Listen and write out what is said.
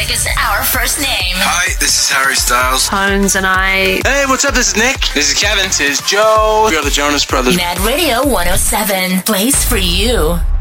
music is our first name. Hi, this is Harry Styles. Tones and I. Hey, what's up? This is Nick. This is Kevin. This is Joe. We are the Jonas Brothers. Mad Radio 107 plays for you.